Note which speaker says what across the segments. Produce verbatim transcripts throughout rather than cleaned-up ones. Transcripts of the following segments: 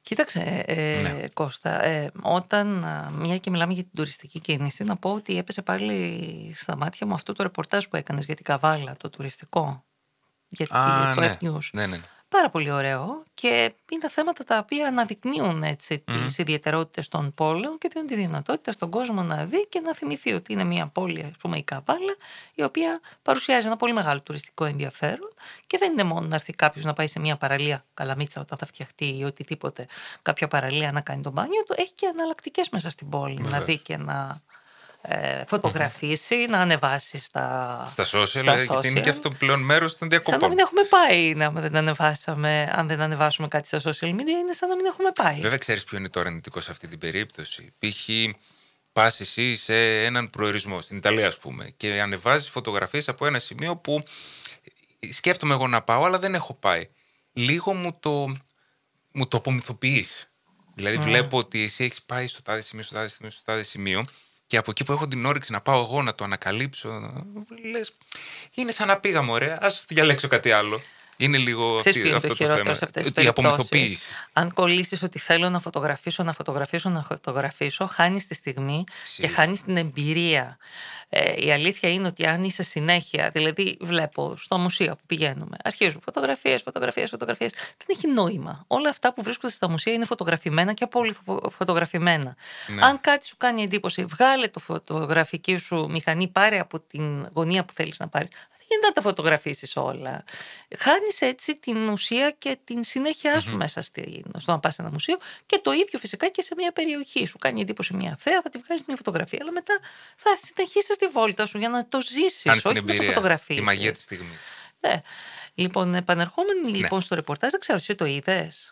Speaker 1: Κοίταξε, ε,
Speaker 2: Ναι.
Speaker 1: Κώστα, ε, όταν α, μια και μιλάμε για την τουριστική κίνηση, να πω ότι έπεσε πάλι στα μάτια μου αυτό το ρεπορτάζ που έκανες για την Καβάλα, το τουριστικό, για
Speaker 2: Α,
Speaker 1: το
Speaker 2: ναι.
Speaker 1: F News.
Speaker 2: Ναι, ναι, ναι.
Speaker 1: Πάρα πολύ ωραίο και είναι θέματα τα οποία αναδεικνύουν έτσι
Speaker 2: Μμμ.
Speaker 1: τις ιδιαιτερότητες των πόλεων και δίνουν τη δυνατότητα στον κόσμο να δει και να θυμηθεί ότι είναι μια πόλη, ας πούμε, η Καβάλα, η οποία παρουσιάζει ένα πολύ μεγάλο τουριστικό ενδιαφέρον και δεν είναι μόνο να έρθει κάποιος να πάει σε μια παραλία, Καλαμίτσα όταν θα φτιαχτεί ή οτιδήποτε, κάποια παραλία να κάνει τον μπάνιο του, έχει και εναλλακτικές μέσα στην πόλη, να
Speaker 2: Βεβαίως.
Speaker 1: δει και να ε, φωτογραφίσει, να ανεβάσει στα,
Speaker 2: Στα social,
Speaker 1: στα
Speaker 2: ε, γιατί είναι
Speaker 1: social.
Speaker 2: και αυτό πλέον μέρος των
Speaker 1: Σαν να
Speaker 2: διακοπών.
Speaker 1: μην έχουμε πάει, να δεν ανεβάσαμε, αν δεν ανεβάσουμε κάτι στα social media, είναι σαν να μην έχουμε πάει.
Speaker 2: Βέβαια, ξέρεις ποιο είναι το αρνητικό σε αυτή την περίπτωση. Π.χ. πας εσύ σε έναν προορισμό, στην Ιταλία, ας πούμε, και ανεβάζεις φωτογραφίες από ένα σημείο που σκέφτομαι εγώ να πάω, αλλά δεν έχω πάει. Λίγο μου το, μου το απομυθοποιείς. Δηλαδή,
Speaker 1: Mm.
Speaker 2: βλέπω ότι εσύ έχεις πάει στο τάδε σημείο, στο τάδε σημείο, στο τάδε σημείο, και από εκεί που έχω την όρεξη να πάω εγώ να το ανακαλύψω, λες, είναι σαν να πήγαμε, ωραία, ας διαλέξω κάτι άλλο. Είναι λίγο
Speaker 1: Ξέρεις
Speaker 2: αυτή,
Speaker 1: ποιο είναι
Speaker 2: αυτό
Speaker 1: το
Speaker 2: το
Speaker 1: χειρότερο
Speaker 2: θέμα.
Speaker 1: σε αυτές τις
Speaker 2: Η
Speaker 1: περιπτώσεις?
Speaker 2: απομυθοποίηση.
Speaker 1: Αν κολλήσεις ότι θέλω να φωτογραφίσω, να φωτογραφίσω, να φωτογραφίσω, χάνεις τη στιγμή
Speaker 2: Συ-
Speaker 1: και χάνεις την εμπειρία. Ε, η αλήθεια είναι ότι αν είσαι συνέχεια, δηλαδή βλέπω στο μουσείο που πηγαίνουμε, αρχίζουν φωτογραφίες, φωτογραφίες, φωτογραφίες, δεν έχει νόημα. Όλα αυτά που βρίσκονται στα μουσεία είναι φωτογραφημένα και πολύ φω- φωτογραφημένα.
Speaker 2: Ναι.
Speaker 1: Αν κάτι σου κάνει εντύπωση, βγάλε το φωτογραφική σου μηχανή, πάρε από την γωνία που θέλεις να πάρεις. Δεν γίνεται να τα φωτογραφίσεις όλα. Χάνεις έτσι την ουσία και την συνέχεια σου
Speaker 2: Μμμ.
Speaker 1: μέσα στη, στο να πας σε ένα μουσείο και το ίδιο φυσικά και σε μια περιοχή. Σου κάνει εντύπωση μια θέα, θα τη βγάλεις μια φωτογραφία, αλλά μετά θα συνεχίσεις τη βόλτα σου για να το ζήσεις,
Speaker 2: Κάνεις την
Speaker 1: όχι να το
Speaker 2: εμπειρία,
Speaker 1: φωτογραφίσεις.
Speaker 2: τη μαγεία της στιγμής.
Speaker 1: Ναι. Λοιπόν, επανερχόμενοι λοιπόν στο ρεπορτάζ, δεν ξέρω, εσύ το είδες,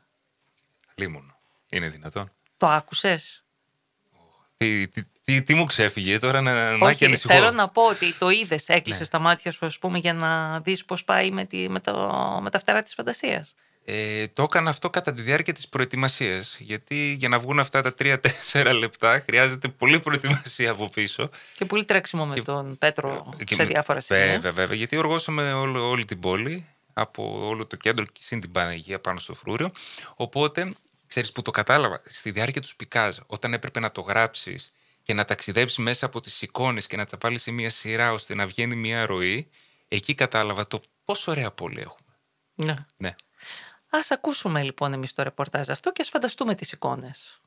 Speaker 2: Λίμωνο. Είναι δυνατόν.
Speaker 1: το άκουσες?
Speaker 2: Τι, τι, τι, τι μου ξέφυγε τώρα να, να και
Speaker 1: Όχι,
Speaker 2: ανησυχώ.
Speaker 1: θέλω να πω ότι το είδες, έκλεισες
Speaker 2: Ναι.
Speaker 1: τα μάτια σου, ας πούμε, για να δεις πώς πάει με, τη, με, το, με τα φτερά της φαντασίας.
Speaker 2: Ε, το έκανα αυτό κατά τη διάρκεια της προετοιμασίας. Γιατί για να βγουν αυτά τα τρία τέσσερα λεπτά χρειάζεται πολλή προετοιμασία από πίσω.
Speaker 1: Και πολύ τρέξιμο με
Speaker 2: Και-
Speaker 1: τον Πέτρο
Speaker 2: Και
Speaker 1: σε
Speaker 2: με-
Speaker 1: διάφορα σημεία.
Speaker 2: Βέβαια, βέβαια. Γιατί οργώσαμε όλο, όλη την πόλη, από όλο το κέντρο και συν την Παναγία πάνω στο Φρούριο. Οπότε, ξέρεις που το κατάλαβα, στη διάρκεια του σπικάζ, όταν έπρεπε να το γράψεις και να ταξιδέψεις μέσα από τις εικόνες και να τα βάλεις σε μια σειρά ώστε να βγαίνει μια ροή, εκεί κατάλαβα το πόσο ωραία πόλη έχουμε.
Speaker 1: Ναι.
Speaker 2: Ναι.
Speaker 1: Ας ακούσουμε λοιπόν εμείς το ρεπορτάζ αυτό και ας φανταστούμε τις εικόνες.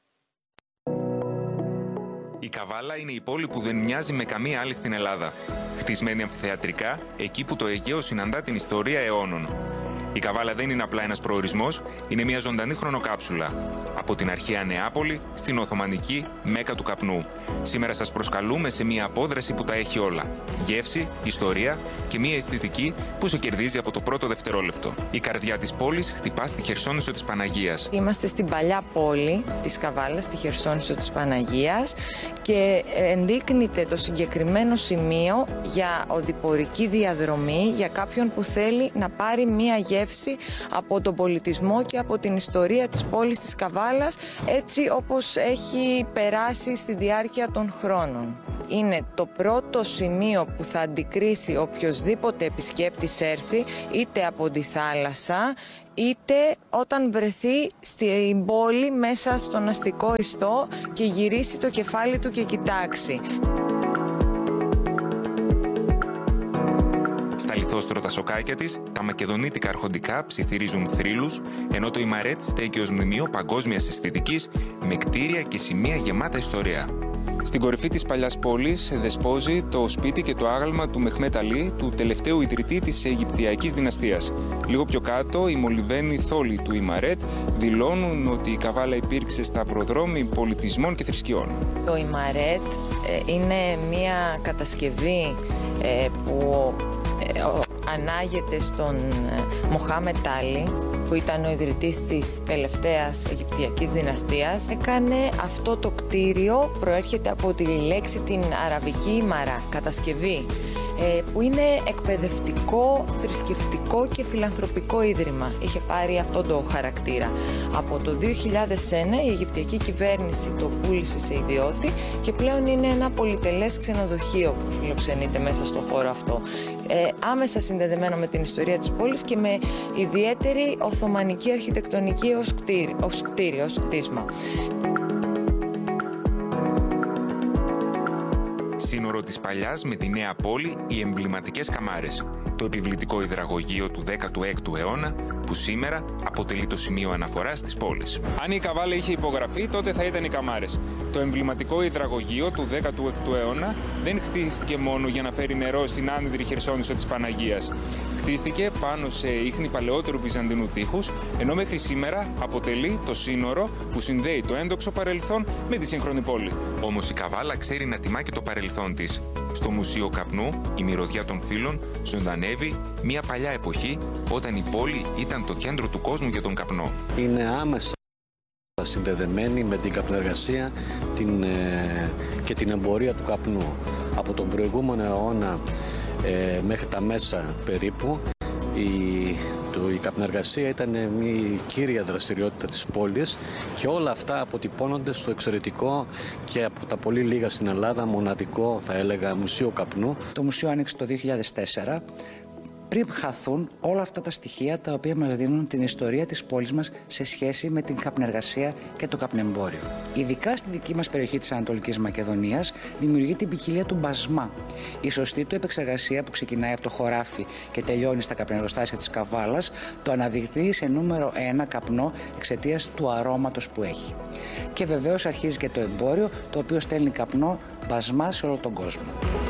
Speaker 2: Η Καβάλα είναι η πόλη που δεν μοιάζει με καμία άλλη στην Ελλάδα. Χτισμένη αμφιθεατρικά, εκεί που το Αιγαίο συναντά την ιστορία αιώνων. Η Καβάλα δεν είναι απλά ένας προορισμός, είναι μια ζωντανή χρονοκάψουλα. Από την αρχαία Νεάπολη στην Οθωμανική Μέκα του καπνού. Σήμερα σας προσκαλούμε σε μια απόδραση που τα έχει όλα. Γεύση, ιστορία και μια αισθητική που σε κερδίζει από το πρώτο δευτερόλεπτο. Η καρδιά της πόλης χτυπά στη Χερσόνησο της Παναγίας.
Speaker 3: Είμαστε στην παλιά πόλη της Καβάλας, στη Χερσόνησο της Παναγίας, και ενδείκνυται το συγκεκριμένο σημείο για οδηπορική διαδρομή για κάποιον που θέλει να πάρει μία γεύση από τον πολιτισμό και από την ιστορία της πόλης της Καβάλας, έτσι όπως έχει περάσει στη διάρκεια των χρόνων. Είναι το πρώτο σημείο που θα αντικρίσει οποιοσδήποτε επισκέπτης έρθει, είτε από τη θάλασσα, είτε όταν βρεθεί στην πόλη μέσα στον αστικό ιστό και γυρίσει το κεφάλι του και κοιτάξει.
Speaker 2: Στα λιθόστρωτα σοκάκια της, τα μακεδονίτικα αρχοντικά ψιθυρίζουν θρύλους, ενώ το Ιμαρέτ στέκει ως μνημείο παγκόσμιας αισθητικής, με κτίρια και σημεία γεμάτα ιστορία. Στην κορυφή της παλιάς πόλης δεσπόζει το σπίτι και το άγαλμα του Μεχμέτ Αλή, του τελευταίου ιδρυτή της Αιγυπτιακής δυναστείας. Λίγο πιο κάτω, οι μολυβένοι θόλοι του Ιμαρέτ δηλώνουν ότι η Καβάλα υπήρξε σταυροδρόμι πολιτισμών και θρησκειών.
Speaker 3: Το Ιμαρέτ ε, είναι μια κατασκευή ε, που ε, ο, ανάγεται στον ε, Μοχάμετ Άλι, που ήταν ο ιδρυτής της τελευταίας Αιγυπτιακής δυναστείας. Έκανε αυτό το κτίριο, προέρχεται από τη λέξη την αραβική ημαρά, κατασκευή, ε, που είναι εκπαιδευτικό, θρησκευτικό και φιλανθρωπικό ίδρυμα. Είχε πάρει αυτό το χαρακτήρα. Από το δύο χιλιάδες ένα η Αιγυπτιακή κυβέρνηση το πούλησε σε ιδιώτη και πλέον είναι ένα πολυτελές ξενοδοχείο που φιλοξενείται μέσα στο χώρο αυτό. ε, άμεσα συνδεδεμένο με την ιστορία της πόλης και με ιδιαίτερη οθωμανική αρχιτεκτονική ως κτίριο, ως, κτίριο, ως κτίσμα.
Speaker 2: Σύνορο της παλιάς με τη νέα πόλη, οι εμβληματικές καμάρες. Το επιβλητικό υδραγωγείο του δέκατου έκτου αιώνα, που σήμερα αποτελεί το σημείο αναφοράς της πόλης. Αν η Καβάλα είχε υπογραφεί, τότε θα ήταν οι καμάρες. Το εμβληματικό υδραγωγείο του δέκατου έκτου αιώνα δεν χτίστηκε μόνο για να φέρει νερό στην άνυδρη Χερσόνησο της Παναγίας. Χτίστηκε πάνω σε ίχνη παλαιότερου βυζαντινού τείχους, ενώ μέχρι σήμερα αποτελεί το σύνορο που συνδέει το έντοξο παρελθόν με τη σύγχρονη πόλη. Όμως η Καβάλα ξέρει να τιμά και το παρελθόν της. Στο Μουσείο Καπνού, η μυρωδιά των φύλων ζωντανεύει μια παλιά εποχή όταν η πόλη ήταν το κέντρο του κόσμου για τον καπνό.
Speaker 4: Είναι άμεσα συνδεδεμένη με την καπνεργασία την, ε, και την εμπορία του καπνού. Από τον προηγούμενο αιώνα ε, μέχρι τα μέσα περίπου, η, το, η καπνεργασία ήταν μια κύρια δραστηριότητα της πόλης και όλα αυτά αποτυπώνονται στο εξαιρετικό και από τα πολύ λίγα στην Ελλάδα μοναδικό, θα έλεγα, Μουσείο Καπνού.
Speaker 5: Το μουσείο άνοιξε το δύο χιλιάδες τέσσερα. Πριν χαθούν όλα αυτά τα στοιχεία τα οποία μας δίνουν την ιστορία της πόλης μας σε σχέση με την καπνεργασία και το καπνεμπόριο. Ειδικά στη δική μας περιοχή της Ανατολικής Μακεδονίας δημιουργεί την ποικιλία του μπασμά. Η σωστή του επεξεργασία που ξεκινάει από το χωράφι και τελειώνει στα καπνεργοστάσια της Καβάλας το αναδεικνύει σε νούμερο ένα καπνό εξαιτίας του αρώματος που έχει. Και βεβαίως αρχίζει και το εμπόριο, το οποίο στέλνει καπνό μπασμά σε όλο τον κόσμο.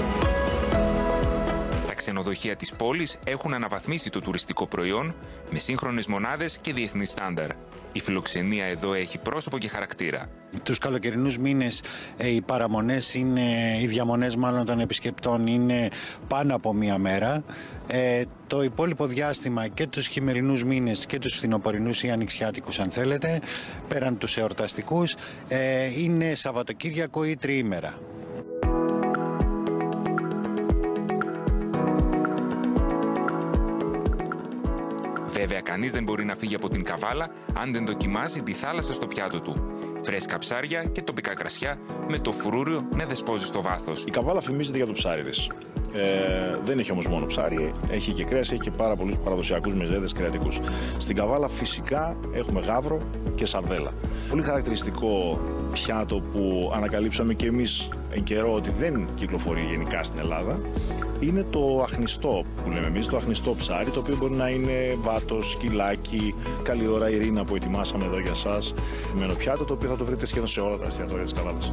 Speaker 2: Τα ξενοδοχεία της πόλης έχουν αναβαθμίσει το τουριστικό προϊόν με σύγχρονες μονάδες και διεθνή στάνταρ. Η φιλοξενία εδώ έχει πρόσωπο και χαρακτήρα.
Speaker 6: Τους καλοκαιρινούς μήνες οι παραμονές είναι, οι διαμονές μάλλον των επισκεπτών είναι πάνω από μία μέρα. Ε, το υπόλοιπο διάστημα και τους χειμερινούς μήνες και τους φθινοπορεινούς ή ανοιξιάτικους αν θέλετε, πέραν τους εορταστικούς, ε, είναι Σαββατοκύριακο ή τριήμερα.
Speaker 2: Βέβαια, κανείς δεν μπορεί να φύγει από την Καβάλα αν δεν δοκιμάσει τη θάλασσα στο πιάτο του. Φρέσκα ψάρια και τοπικά κρασιά με το φρούριο να δεσπόζει στο βάθος.
Speaker 7: Η Καβάλα φημίζεται για το ψάρι της. Ε, δεν έχει όμως μόνο ψάρι, έχει και κρέας, έχει και πάρα πολλούς παραδοσιακούς μεζέδες κρεατικούς. Στην Καβάλα φυσικά έχουμε γάβρο και σαρδέλα. Πολύ χαρακτηριστικό πιάτο που ανακαλύψαμε και εμείς εν καιρό ότι δεν κυκλοφορεί γενικά στην Ελλάδα είναι το αχνιστό που λέμε εμείς, το αχνιστό ψάρι, το οποίο μπορεί να είναι βάτος, σκυλάκι, καλή ώρα Ειρήνα που ετοιμάσαμε εδώ για σας, με ένα πιάτο το οποίο θα το βρείτε σχεδόν σε όλα τα εστιατόρια της Καβάλας.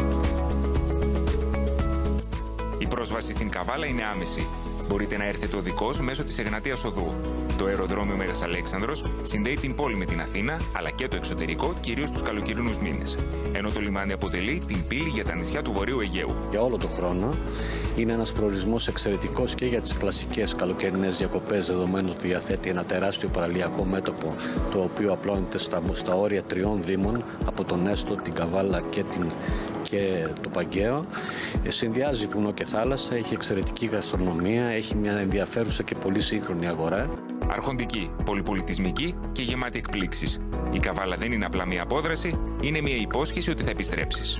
Speaker 2: Η πρόσβαση στην Καβάλα είναι άμεση. Μπορείτε να έρθετε οδικώς μέσω της Εγνατίας Οδού. Το αεροδρόμιο Μέγας Αλέξανδρος συνδέει την πόλη με την Αθήνα, αλλά και το εξωτερικό, κυρίως τους καλοκαιρινούς μήνες. Ενώ το λιμάνι αποτελεί την πύλη για τα νησιά του Βορείου Αιγαίου.
Speaker 4: Για όλο τον χρόνο είναι ένας προορισμός εξαιρετικός και για τις κλασικές καλοκαιρινές διακοπές, δεδομένου ότι διαθέτει ένα τεράστιο παραλιακό μέτωπο, το οποίο απλώνεται στα, στα όρια τριών δήμων, από τον Έστω, την Καβάλα και την και το Παγκαίο. Συνδυάζει βουνό και θάλασσα, έχει εξαιρετική γαστρονομία, έχει μια ενδιαφέρουσα και πολύ σύγχρονη αγορά.
Speaker 2: Αρχοντική, πολυπολιτισμική και γεμάτη εκπλήξεις. Η Καβάλα δεν είναι απλά μια απόδραση, είναι μια υπόσχεση ότι θα επιστρέψεις.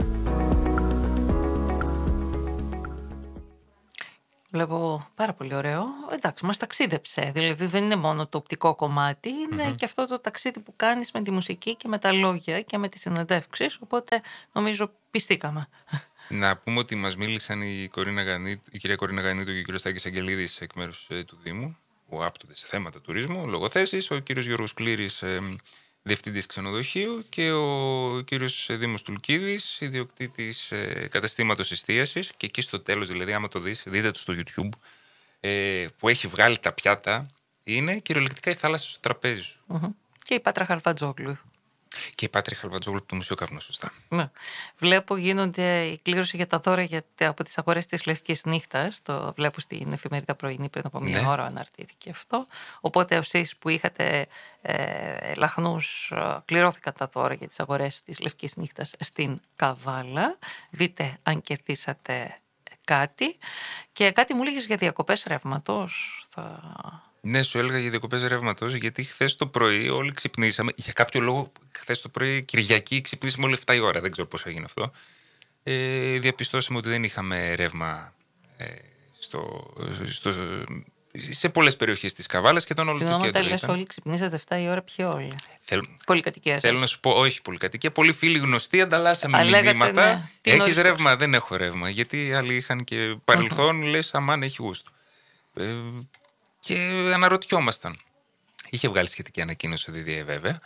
Speaker 1: Βλέπω πάρα πολύ ωραίο. Εντάξει, μας ταξίδεψε. Δηλαδή δεν είναι μόνο το οπτικό κομμάτι, είναι mm-hmm. και αυτό το ταξίδι που κάνεις με τη μουσική και με τα λόγια και με τις συνεντεύξεις. Οπότε νομίζω πιστήκαμε.
Speaker 8: Να πούμε ότι μας μίλησαν η, Κορίνα Γανίτου, η κυρία Κορίνα Γανίτου και ο κύριος Τάκης Αγγελίδης εκ μέρους ε, του Δήμου, που άπτονται σε θέματα τουρισμού, λογοθέσεις, ο κύριος Γιώργος Κλήρης, ε, διευθυντής ξενοδοχείου, και ο κύριος Δήμος Τουλκίδης, ιδιοκτήτης ε, καταστήματος εστίασης, και εκεί στο τέλος, δηλαδή άμα το δεις, δείτε το στο YouTube, ε, που έχει βγάλει τα πιάτα, είναι κυριολεκτικά η θάλασσα στο τραπέζι σου.
Speaker 1: Mm-hmm. Και η Πάτρα Χαρβατζόγλου.
Speaker 8: Και η Πάτρια Χαρβατζόγλου από το Μουσείο Καπνού, σωστά.
Speaker 1: Ναι. Βλέπω γίνονται η κλήρωση για τα δώρα για, από τις αγορές της Λευκής Νύχτας. Το βλέπω στην εφημερίδα Πρωινή πριν από μία ναι. ώρα αναρτήθηκε αυτό. Οπότε εσείς που είχατε ε, λαχνούς, κληρώθηκαν τα δώρα για τις αγορές της Λευκής Νύχτας στην Καβάλα. Δείτε αν κερδίσατε κάτι. Και κάτι μου λέγες για διακοπές ρεύματος. Θα...
Speaker 8: Ναι, σου έλεγα για διακοπές ρεύματος, γιατί χθες το πρωί όλοι ξυπνήσαμε. Για κάποιο λόγο, χθες το πρωί, Κυριακή, ξυπνήσαμε όλοι επτά η ώρα. Δεν ξέρω πώς έγινε αυτό. Ε, διαπιστώσαμε ότι δεν είχαμε ρεύμα ε, στο, στο, σε πολλές περιοχές της Καβάλας και τον όλο
Speaker 1: Συγγνώμη,
Speaker 8: το κέντρο.
Speaker 1: Συγγνώμη, όλοι ξυπνήσατε εφτά η ώρα, ποιοι όλοι.
Speaker 8: Θέλ,
Speaker 1: Πολυκατοικία.
Speaker 8: Θέλω να σου πω, όχι πολυκατοικία. Πολλοί φίλοι γνωστοί ανταλλάσσαμε
Speaker 1: Α, λέγατε,
Speaker 8: μηνύματα.
Speaker 1: ναι.
Speaker 8: Έχεις ρεύμα, δεν έχω ρεύμα. Γιατί άλλοι είχαν και παρελθόν, uh-huh. λες, αμάν έχει γούστο. Ε, και αναρωτιόμασταν. Είχε βγάλει σχετική ανακοίνωση ο ντι ντι έι βέβαια.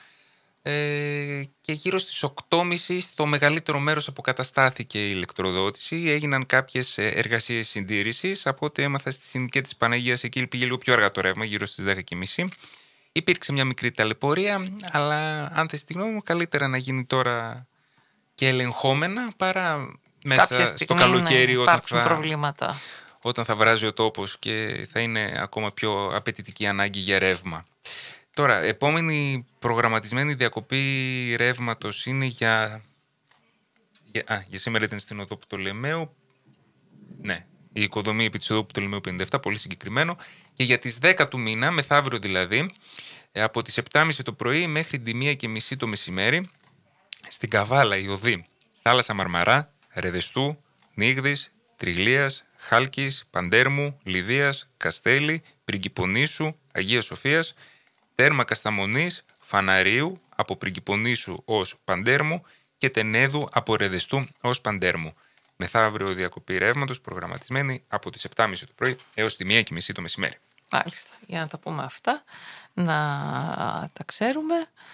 Speaker 8: Ε, και γύρω στις οκτώ και μισή στο μεγαλύτερο μέρος αποκαταστάθηκε η ηλεκτροδότηση. Έγιναν κάποιες εργασίες συντήρησης. Από ό,τι έμαθα στη συνοικία της Παναγίας, εκεί πήγε λίγο πιο αργά το ρεύμα, γύρω στις δέκα και μισή. Υπήρξε μια μικρή ταλαιπωρία, αλλά αν θες τη γνώμη μου, καλύτερα να γίνει τώρα και ελεγχόμενα παρά μέσα στο καλοκαίρι,
Speaker 1: ναι,
Speaker 8: όταν θα,
Speaker 1: προβλήματα.
Speaker 8: όταν θα βράζει ο τόπος και θα είναι ακόμα πιο απαιτητική ανάγκη για ρεύμα. Τώρα, επόμενη προγραμματισμένη διακοπή ρεύματος είναι για... για... Α, για σήμερα ήταν στην οδό Πτολεμαίου. Ναι, η οικοδομή επί της οδού Πτολεμαίου πενήντα επτά, πολύ συγκεκριμένο. Και για τις δέκα του μήνα, μεθαύριο δηλαδή, από τις επτά και μισή το πρωί μέχρι τη μία και μισή το μεσημέρι, στην Καβάλα η οδή Θάλασσα Μαρμαρά, Ρεδεστού, Νίγδης, Τριγλίας, Χάλκης, Παντέρμου, Λιδίας, Καστέλη, Πριγκιπονήσου, Αγίας Σοφίας, Τέρμα Κασταμονής, Φαναρίου από Πριγκιπονήσου ως Παντέρμου και Τενέδου από Ρεδεστού ως Παντέρμου. Μεθαύριο διακοπή ρεύματος προγραμματισμένη από τις επτά και μισή το πρωί έως τη μία και μισή το μεσημέρι.
Speaker 1: Μάλιστα, για να τα πούμε αυτά, να τα ξέρουμε.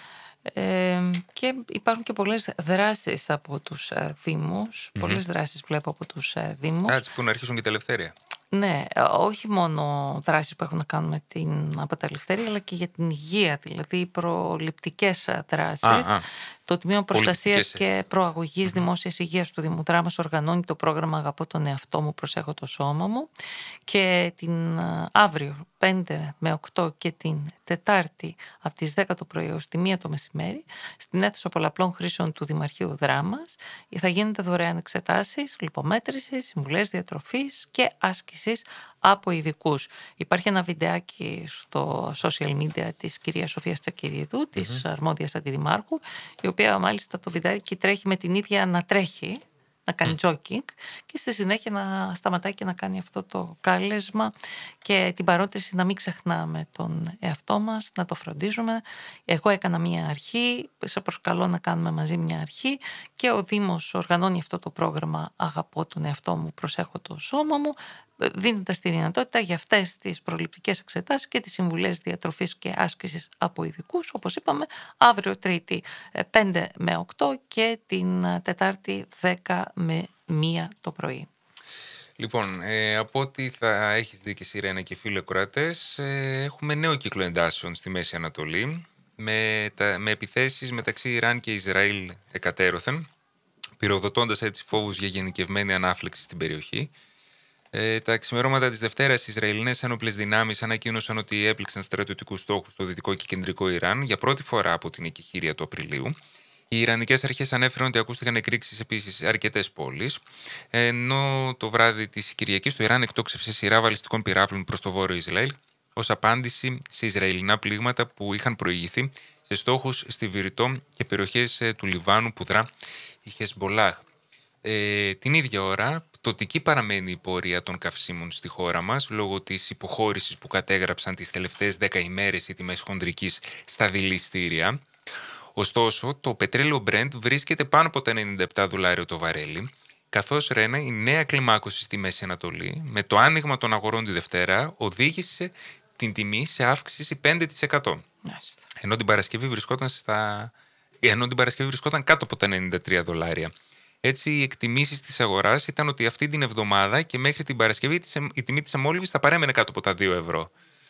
Speaker 1: Ε, και υπάρχουν και πολλές δράσεις από τους ε, Δήμους, mm-hmm. πολλές δράσεις βλέπω από τους ε, Δήμους.
Speaker 8: Άτσι που να αρχίσουν και τα ελευθέρια.
Speaker 1: Ναι, όχι μόνο δράσεις που έχουν να κάνουν με την, από τα ελευθερία, αλλά και για την υγεία, δηλαδή προληπτικές δράσεις. Α, α. Το Τμήμα Προστασίας και Προαγωγής mm-hmm. Δημόσιας Υγείας του Δήμου Δράμας οργανώνει το πρόγραμμα «Αγαπώ τον εαυτό μου, προσέχω το σώμα μου», και την αύριο πέντε με οκτώ και την Τετάρτη από τις δέκα το πρωί ως τη μία το μεσημέρι στην αίθουσα πολλαπλών χρήσεων του Δημαρχείου Δράμας θα γίνονται δωρεάν εξετάσεις, λιπομέτρησης, συμβουλές διατροφής και άσκησης από ειδικούς. Υπάρχει ένα βιντεάκι στο social media της κυρίας Σοφίας Τσακυρίδου, της mm-hmm. αρμόδιας αντιδημάρχου, η οποία μάλιστα το βιντεάκι τρέχει με την ίδια να τρέχει, να κάνει jogging και στη συνέχεια να σταματάει και να κάνει αυτό το κάλεσμα και την παρότριση να μην ξεχνάμε τον εαυτό μας, να το φροντίζουμε. Εγώ έκανα μία αρχή, σε προσκαλώ να κάνουμε μαζί μια αρχή και ο Δήμος οργανώνει αυτό το πρόγραμμα «Αγαπώ τον εαυτό μου, προσέχω το σώμα μου», δίνοντας τη δυνατότητα για αυτές τις προληπτικές εξετάσεις και τις συμβουλές διατροφής και άσκησης από ειδικούς, όπως είπαμε, αύριο Τρίτη πέντε με οκτώ και την Τετάρτη δέκα με μία το πρωί.
Speaker 8: Λοιπόν, ε, από ό,τι θα έχεις δει και Σιρένα και φίλοι ακροατές, ε, έχουμε νέο κύκλο εντάσεων στη Μέση Ανατολή, με, τα, με επιθέσεις μεταξύ Ιράν και Ισραήλ εκατέρωθεν, πυροδοτώντας έτσι φόβους για γενικευμένη ανάφλεξη στην περιοχή. Ε, τα ξημερώματα της Δευτέρας, οι Ισραηλινές ένοπλες δυνάμεις ανακοίνωσαν ότι έπληξαν στρατιωτικούς στόχους στο δυτικό και κεντρικό Ιράν για πρώτη φορά από την εκεχηρία του Απριλίου. Οι Ιρανικές αρχές ανέφεραν ότι ακούστηκαν εκρήξεις επίσης σε αρκετές πόλεις, ενώ το βράδυ της Κυριακής το Ιράν εκτόξευσε σειρά βαλιστικών πυράβλων προς το βόρειο Ισραήλ ως απάντηση σε Ισραηλινά πλήγματα που είχαν προηγηθεί σε στόχους στη Βηρητό και περιοχές του Λιβάνου που δρά η Χεσμπολάχ. Ε, την ίδια ώρα, πτωτική παραμένει η πορεία των καυσίμων στη χώρα μας λόγω της υποχώρησης που κατέγραψαν τις τελευταίες δέκα ημέρες οι τιμές χονδρικής στα δηληστήρια. Ωστόσο, το πετρέλαιο Brent βρίσκεται πάνω από τα ενενήντα επτά δολάρια το βαρέλι, καθώς Ρένα η νέα κλιμάκωση στη Μέση Ανατολή με το άνοιγμα των αγορών τη Δευτέρα οδήγησε την τιμή σε αύξηση πέντε τοις εκατό. Ενώ την Παρασκευή βρισκόταν, στα... Ενώ την Παρασκευή βρισκόταν κάτω από τα ενενήντα τρία δολάρια. Έτσι, οι εκτιμήσεις της αγοράς ήταν ότι αυτή την εβδομάδα και μέχρι την Παρασκευή η τιμή της αμόλυβης θα παρέμενε κάτω από τα δύο ευρώ.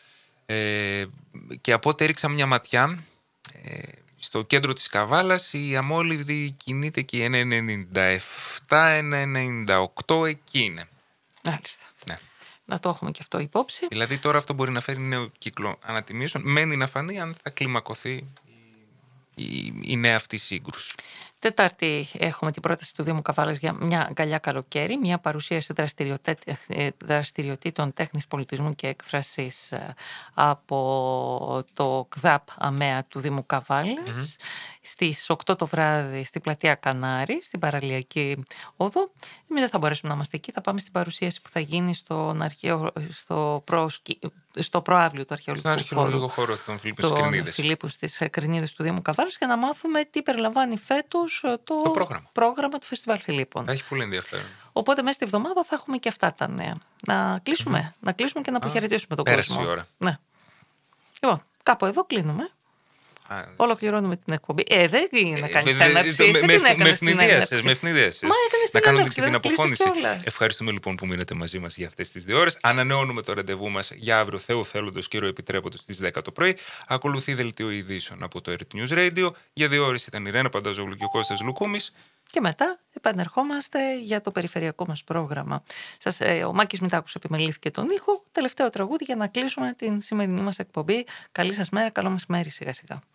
Speaker 8: Ε, και από ό,τι έριξα μια ματιά, ε, στο κέντρο της Καβάλας η αμόλυβη κινείται και ένα ενενήντα επτά, ένα ενενήντα οκτώ, εκεί είναι.
Speaker 1: Μάλιστα.
Speaker 8: Ναι.
Speaker 1: Να το έχουμε και αυτό υπόψη.
Speaker 8: Δηλαδή τώρα αυτό μπορεί να φέρει νέο κύκλο ανατιμήσεων. Μένει να φανεί αν θα κλιμακωθεί η, η νέα αυτή σύγκρουση.
Speaker 1: Τετάρτη έχουμε την πρόταση του Δήμου Καβάλας για μια αγκαλιά καλοκαίρι, μια παρουσίαση δραστηριοτήτων τέχνης, πολιτισμού και έκφρασης από το ΚΔΑΠ ΑΜΕΑ του Δήμου Καβάλας. Mm-hmm. Στις οκτώ το βράδυ στη πλατεία Κανάρη, στην Παραλιακή Οδό. Εμείς δεν θα μπορέσουμε να είμαστε εκεί, θα πάμε στην παρουσίαση που θα γίνει στον αρχαίο, στο, προσκι, στο προάβλιο του αρχαιολογικού χώρου,
Speaker 8: χώρο των Φιλίππους στις Κρινίδες.
Speaker 1: Φιλίππους στις Κρινίδες του Δήμου Καβάλας, για να μάθουμε τι περιλαμβάνει φέτος το,
Speaker 8: το πρόγραμμα.
Speaker 1: πρόγραμμα του Φεστιβάλ Φιλίππων.
Speaker 8: Έχει πολύ ενδιαφέρον.
Speaker 1: Οπότε μέσα στη εβδομάδα θα έχουμε και αυτά τα νέα. Να κλείσουμε, mm-hmm. να κλείσουμε και να αποχαιρετήσουμε τον
Speaker 8: Πέρασε
Speaker 1: κόσμο.
Speaker 8: Η ώρα.
Speaker 1: Ναι. Λοιπόν, κάπου εδώ κλείνουμε. Α, ολοκληρώνουμε την εκπομπή. Ε, δεν είναι να κάνει έναρξη.
Speaker 8: Με ευνηδίασες.
Speaker 1: Μα έκανες
Speaker 8: να
Speaker 1: την
Speaker 8: κάνουμε
Speaker 1: έναρξη,
Speaker 8: και την αποφώνηση. Ευχαριστούμε λοιπόν που μείνετε μαζί μας για αυτές τις δύο ώρες. Ανανεώνουμε το ραντεβού μας για αύριο, Θεού θέλοντος, κύριο επιτρέποντος, στις δέκα το πρωί. Ακολουθεί δελτίο ειδήσεων από το Earth News Radio. Για δύο ώρες ήταν η Ρένα Πανταζόγλου και ο Κώστας Λουκούμης.
Speaker 1: Και μετά επανερχόμαστε για το περιφερειακό μας πρόγραμμα. Σας, ε, ο Μάκης Μητάκους επιμελήθηκε τον ήχο. Τελευταίο τραγούδι για να κλείσουμε την σημερινή μας εκπομπή. Καλή σας μέρα, καλό μεσημέρι σιγά σιγά.